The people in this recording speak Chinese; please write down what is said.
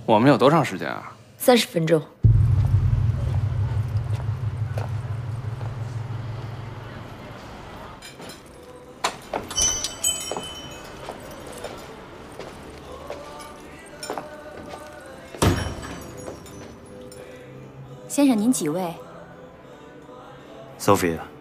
我们有多长时间啊 ？30分钟。 先生，您几位 ？Sophia，